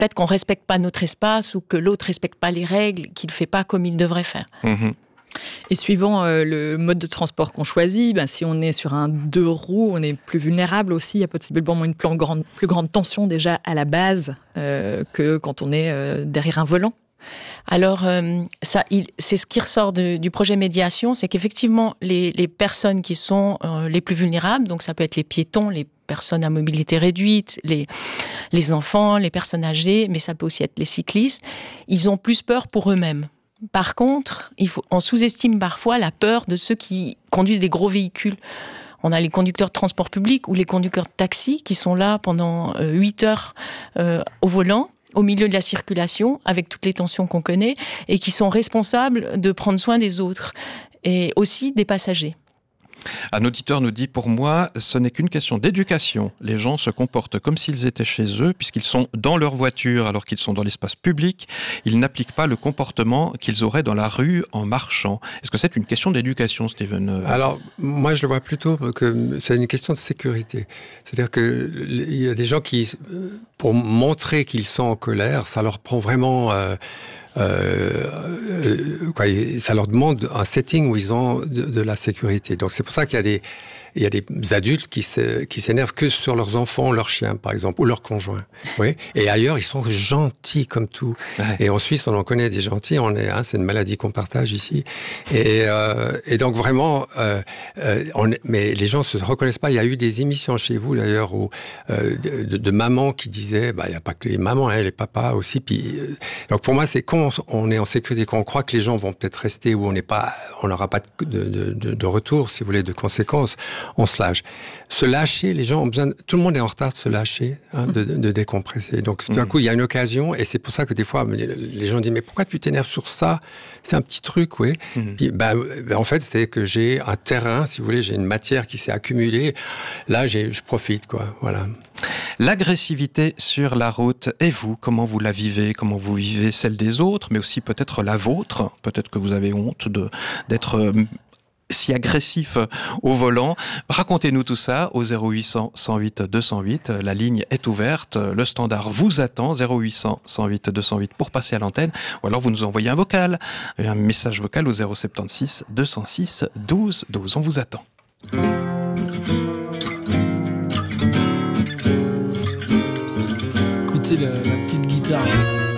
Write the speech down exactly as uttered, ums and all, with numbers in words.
peut-être qu'on respecte pas notre espace ou que l'autre respecte pas les règles, qu'il fait pas comme il devrait faire. Mmh. Et suivant euh, le mode de transport qu'on choisit, ben, si on est sur un deux roues, on est plus vulnérable aussi. Il y a possiblement une plus grande, plus grande tension déjà à la base euh, que quand on est euh, derrière un volant. Alors, euh, ça, il, c'est ce qui ressort de, du projet médiation, c'est qu'effectivement, les, les personnes qui sont euh, les plus vulnérables, donc ça peut être les piétons, les personnes à mobilité réduite, les, les enfants, les personnes âgées, mais ça peut aussi être les cyclistes, ils ont plus peur pour eux-mêmes. Par contre, il faut, on sous-estime parfois la peur de ceux qui conduisent des gros véhicules. On a les conducteurs de transport public ou les conducteurs de taxi qui sont là pendant euh, huit heures euh, au volant, au milieu de la circulation, avec toutes les tensions qu'on connaît, et qui sont responsables de prendre soin des autres, et aussi des passagers. Un auditeur nous dit, pour moi, ce n'est qu'une question d'éducation. Les gens se comportent comme s'ils étaient chez eux, puisqu'ils sont dans leur voiture alors qu'ils sont dans l'espace public. Ils n'appliquent pas le comportement qu'ils auraient dans la rue en marchant. Est-ce que c'est une question d'éducation, Steven? Alors, moi, je le vois plutôt que c'est une question de sécurité. C'est-à-dire qu'il y a des gens qui, pour montrer qu'ils sont en colère, ça leur prend vraiment... Euh, Euh, euh, quoi, ça leur demande un setting où ils ont de, de la sécurité. Donc c'est pour ça qu'il y a des, il y a des adultes qui, se, qui s'énervent que sur leurs enfants, leurs chiens par exemple, ou leurs conjoints. Oui. Et ailleurs ils sont gentils comme tout. Ouais. Et en Suisse on en connaît des gentils. On est, hein, c'est une maladie qu'on partage ici. Et, euh, et donc vraiment, euh, euh, on est, mais les gens se reconnaissent pas. Il y a eu des émissions chez vous d'ailleurs où euh, de, de, de mamans qui disaient, bah il y a pas que les mamans, hein, les papas aussi. Puis euh, donc pour moi c'est quand on est en sécurité, quand on croit que les gens vont peut-être rester ou on n'est pas, on n'aura pas de, de, de, de retour, si vous voulez, de conséquences, on se lâche. Se lâcher, les gens ont besoin, de, tout le monde est en retard de se lâcher, hein, de, de décompresser. Donc tout d'un coup, il y a une occasion, et c'est pour ça que des fois, les gens disent, mais pourquoi tu t'énerves sur ça? C'est un petit truc, oui. Mmh. Puis, ben, ben, en fait, c'est que j'ai un terrain, si vous voulez, j'ai une matière qui s'est accumulée. Là, j'ai, je profite, quoi. Voilà. L'agressivité sur la route, et vous, comment vous la vivez? Comment vous vivez celle des autres, mais aussi peut-être la vôtre? Peut-être que vous avez honte de, d'être euh, si agressif au volant. Racontez-nous tout ça au zéro huit cents, cent huit, deux cent huit. La ligne est ouverte. Le standard vous attend. zéro huit cents, cent huit, deux cent huit pour passer à l'antenne. Ou alors vous nous envoyez un vocal, un message vocal au zéro sept six, deux cent six, douze douze. On vous attend. Écoutez la, la petite guitare.